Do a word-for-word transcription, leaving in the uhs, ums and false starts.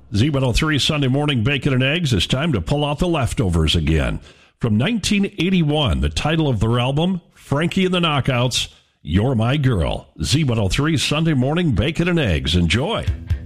Z one oh three Sunday Morning Bacon and Eggs. It's time to pull out the leftovers again. From nineteen eighty-one, the title of their album, Frankie and the Knockouts, You're My Girl. Z one oh three Sunday Morning Bacon and Eggs. Enjoy.